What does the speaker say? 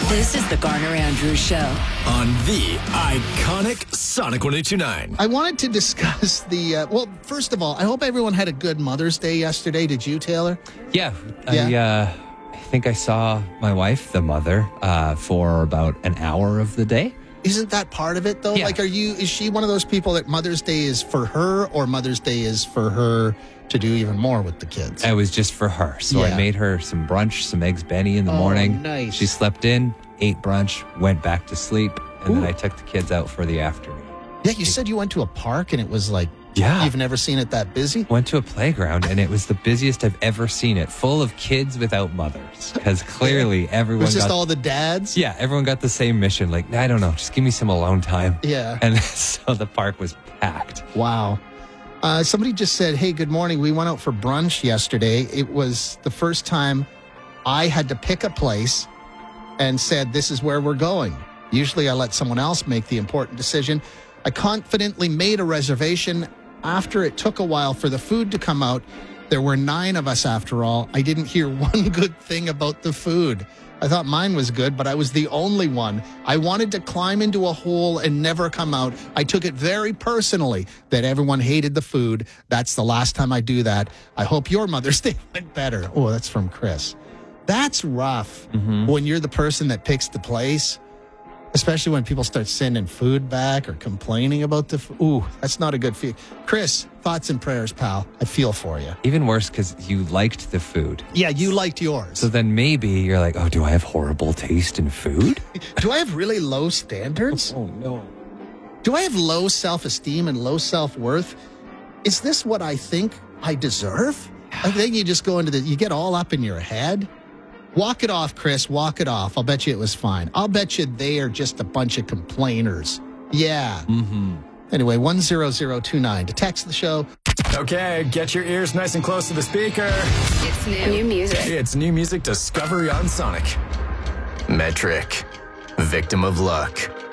This is the Garner Andrews Show on the iconic Sonic 102.9. I wanted to discuss the, well, first of all, I hope everyone had a good Mother's Day yesterday. Did you, Taylor? Yeah. I think I saw my wife, the mother, for about an hour of the day. Isn't that part of it, though? Yeah. Like, is she one of those people that Mother's Day is for her, or Mother's Day is for her to do even more with the kids? It was just for her. So I made her some brunch, some Eggs Benny in the morning. Nice. She slept in, ate brunch, went back to sleep, and then I took the kids out for the afternoon. Yeah, you said you went to a park and it was like, you've never seen it that busy? Went to a playground, and it was the busiest I've ever seen it, full of kids without mothers. Because clearly everyone It was just all the dads? Yeah, everyone got the same mission. Like, I don't know, just give me some alone time. Yeah. And so the park was packed. Wow. Somebody just said, hey, good morning. We went out for brunch yesterday. It was the first time I had to pick a place and said, this is where we're going. Usually I let someone else make the important decision. I confidently made a reservation. After it took a while for the food to come out, there were 9 of us after all. I didn't hear one good thing about the food. I thought mine was good, but I was the only one. I wanted to climb into a hole and never come out. I took it very personally that everyone hated the food. That's the last time I do that. I hope your Mother's Day went better. Oh, that's from Chris. That's rough when you're the person that picks the place. Especially when people start sending food back or complaining about the food. Ooh, that's not a good feeling. Chris, thoughts and prayers, pal. I feel for you. Even worse, because you liked the food. Yeah, you liked yours. So then maybe you're like, oh, do I have horrible taste in food? Do I have really low standards? Oh, no. Do I have low self-esteem and low self-worth? Is this what I think I deserve? I think you just go into you get all up in your head. Walk it off, Chris. Walk it off. I'll bet you it was fine. I'll bet you they are just a bunch of complainers. Yeah. Anyway, 10029 to text the show. Okay, get your ears nice and close to the speaker. It's new music. It's new music discovery on Sonic. Metric, victim of luck.